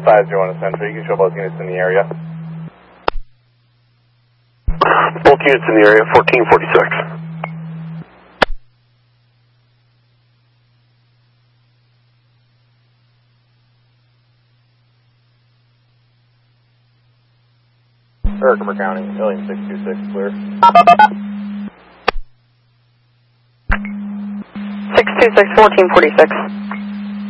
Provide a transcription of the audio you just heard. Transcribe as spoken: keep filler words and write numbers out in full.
five zero one Central. You can show both units in the area. Both units in the area, fourteen forty-six. Herkimer County, William six two six, clear. six two six, fourteen forty-six.